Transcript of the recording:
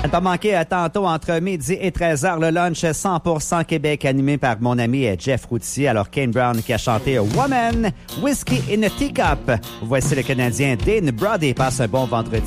Ne pas manquer tantôt entre midi et 13h le lunch 100% Québec animé par mon ami Jeff Routier. Alors Kane Brown qui a chanté Woman, Whiskey in a Teacup. Voici le Canadien Dane Brody. Passe un bon vendredi.